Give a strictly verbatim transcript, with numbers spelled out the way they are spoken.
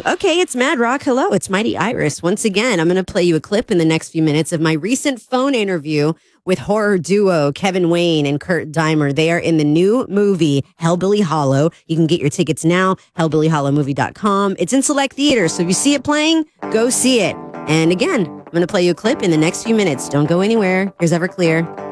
Um, okay, it's Mad Rock. Hello, it's Mighty Iris. Once again, I'm going to play you a clip in the next few minutes of my recent phone interview with horror duo Kevin Wayne and Kurt Dimer. They are in the new movie Hellbilly Hollow. You can get your tickets now, hellbilly hollow movie dot com. It's in select theaters, so if you see it playing, go see it. And again, I'm going to play you a clip in the next few minutes. Don't go anywhere. Here's Everclear.